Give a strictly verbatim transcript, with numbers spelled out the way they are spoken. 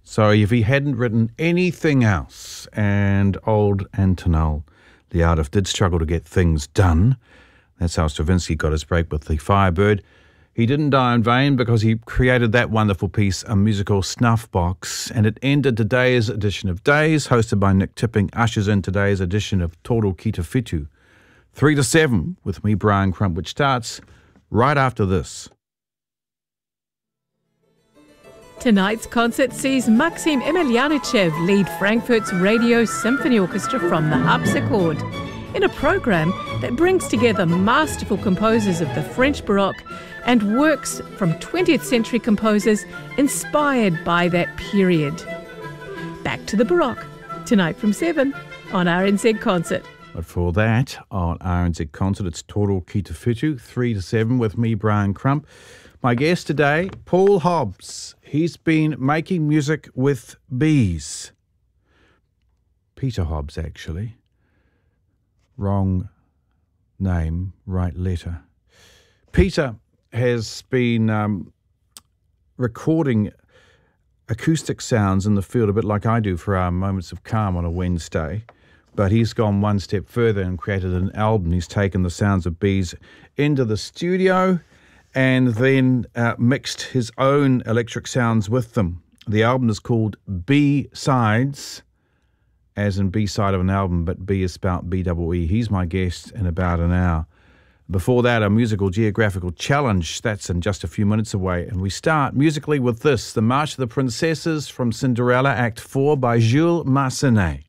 So if he hadn't written anything else, and old Antonel Liadov did struggle to get things done, that's how Stravinsky got his break with the Firebird. He didn't die in vain because he created that wonderful piece, A Musical Snuff Box, and it ended today's edition of Days, hosted by Nick Tipping, ushers in today's edition of Toro Ki Te Whitu, three to seven, with me, Brian Crump, which starts right after this. Tonight's concert sees Maxim Emelianichev lead Frankfurt's Radio Symphony Orchestra from the harpsichord, in a program that brings together masterful composers of the French Baroque and works from twentieth century composers inspired by that period. Back to the Baroque, tonight from seven on R N Z Concert. But for that, on R N Z Concert, it's Toro Ki Te Whitu, three to seven, with me, Brian Crump. My guest today, Paul Hobbs. He's been making music with bees. Peter Hobbs, actually. Wrong name, right letter. Peter has been um, recording acoustic sounds in the field, a bit like I do for our Moments of Calm on a Wednesday. But he's gone one step further and created an album. He's taken the sounds of bees into the studio and then uh, mixed his own electric sounds with them. The album is called B-Sides, as in B-side of an album, but B is spelled B E E. He's my guest in about an hour. Before that, a musical geographical challenge. That's in just a few minutes away. And we start musically with this, The March of the Princesses from Cinderella, Act four by Jules Massenet.